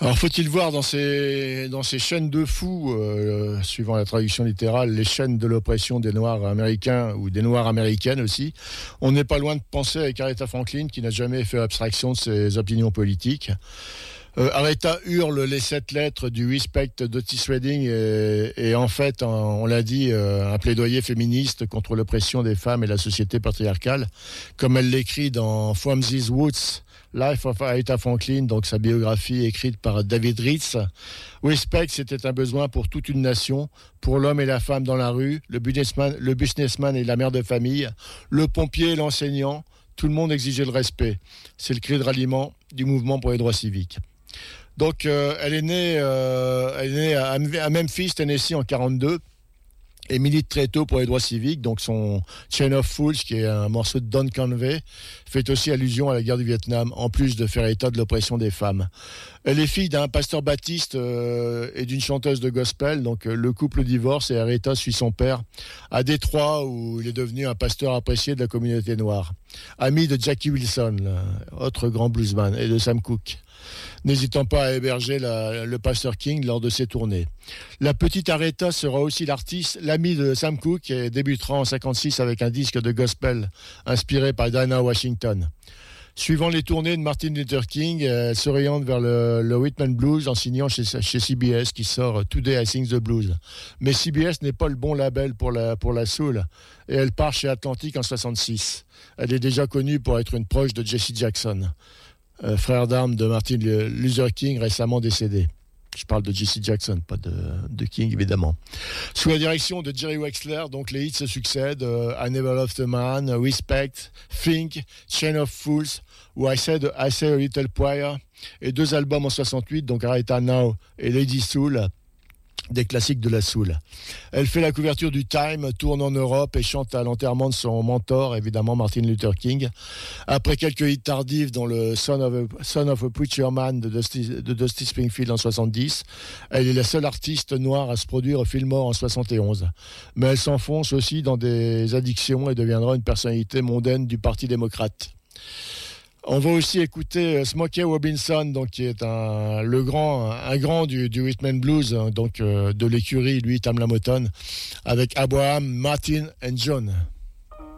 Alors, faut-il voir dans ces chaînes de fous, suivant la traduction littérale, les chaînes de l'oppression des Noirs américains ou des Noires américaines aussi. On n'est pas loin de penser avec Aretha Franklin, qui n'a jamais fait abstraction de ses opinions politiques. Aretha hurle les 7 lettres du Respect d'Otis Redding et en fait, on l'a dit, un plaidoyer féministe contre l'oppression des femmes et la société patriarcale, comme elle l'écrit dans From These Woods, Life of Aretha Franklin, donc sa biographie écrite par David Ritz. Respect, c'était un besoin pour toute une nation, pour l'homme et la femme dans la rue, le businessman et la mère de famille, le pompier et l'enseignant. Tout le monde exigeait le respect. C'est le cri de ralliement du mouvement pour les droits civiques. Donc, elle est née à Memphis, Tennessee, en 1942. Et milite très tôt pour les droits civiques. Donc son Chain of Fools, qui est un morceau de Don Conway, fait aussi allusion à la guerre du Vietnam, en plus de faire état de l'oppression des femmes. Elle est fille d'un pasteur baptiste et d'une chanteuse de gospel. Donc le couple divorce et Aretha suit son père à Détroit, où il est devenu un pasteur apprécié de la communauté noire. Ami de Jackie Wilson, autre grand bluesman, et de Sam Cooke, n'hésitant pas à héberger le pasteur King lors de ses tournées. La petite Aretha sera aussi l'amie de Sam Cooke et débutera en 1956 avec un disque de gospel inspiré par Dinah Washington. Suivant les tournées de Martin Luther King, elle s'oriente vers le rhythm and blues en signant chez CBS, qui sort Today I Sing the Blues. Mais CBS n'est pas le bon label pour la soul, et elle part chez Atlantic en 1966. Elle est déjà connue pour être une proche de Jesse Jackson, frère d'armes de Martin Luther King, récemment décédé. Je parle de Jesse Jackson, pas de King, évidemment. Sous la direction de Jerry Wexler, donc les hits se succèdent. I Never Loved a Man, Respect, Think, Chain of Fools, ou I Say a Little Prayer, et 2 albums en 68, donc Aretha Now et Lady Soul, des classiques de la soul. Elle fait la couverture du Time, tourne en Europe et chante à l'enterrement de son mentor, évidemment Martin Luther King. Après quelques hits tardifs, dont le Son of a Preacher Man de Dusty Springfield en 70, elle est la seule artiste noire à se produire au Fillmore en 71. Mais elle s'enfonce aussi dans des addictions et deviendra une personnalité mondaine du Parti démocrate. On va aussi écouter Smokey Robinson, donc qui est un grand du rhythm and blues, donc de l'écurie, lui, Tam La Motown, avec Abraham, Martin and John.